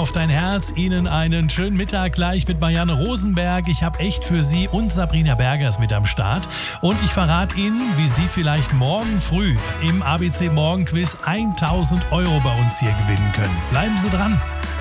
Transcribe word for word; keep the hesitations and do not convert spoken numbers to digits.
auf dein Herz. Ihnen einen schönen Mittag gleich mit Marianne Rosenberg. Ich habe echt für Sie und Sabrina Bergers mit am Start. Und ich verrate Ihnen, wie Sie vielleicht morgen früh im A B C Morgenquiz tausend Euro bei uns hier gewinnen können. Bleiben Sie dran.